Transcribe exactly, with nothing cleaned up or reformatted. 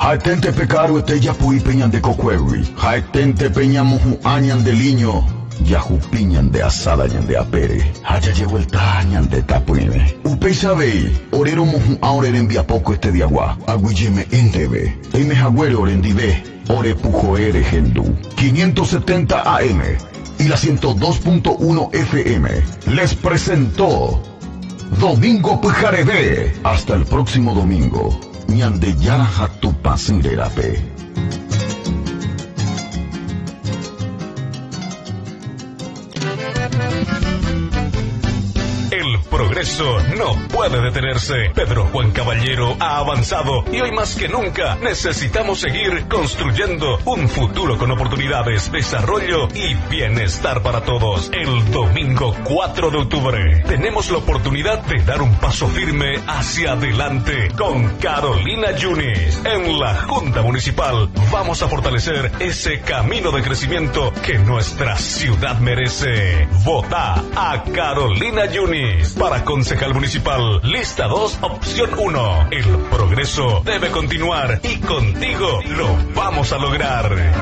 Jaetente pecaro este yapuí peñan de cocuewi. Jaetente peñamuju añan de liño. Yajupiñan de asada ñan de apere. Haya llegó el tañan de tapuime. Upei sabei. Orero muju aorer envía poco este diagua. Aguilleme endebe. Eme jagüere orendive. Ore pujoere gendu. quinientos setenta A M. Y la ciento dos punto uno F M. Les presentó Domingo Pujarebe. Hasta el próximo domingo. Ñande yaraja tu pasirerape. El progreso no puede detenerse. Pedro Juan Caballero ha avanzado y hoy más que nunca necesitamos seguir construyendo un futuro con oportunidades, desarrollo y bienestar para todos. El domingo cuatro de octubre tenemos la oportunidad de dar un paso firme hacia adelante con Carolina Yunis. En la Junta Municipal vamos a fortalecer ese camino de crecimiento que nuestra ciudad merece. Vota a Carolina Yunis para concejal municipal, lista dos, opción uno. El progreso debe continuar y contigo lo vamos a lograr.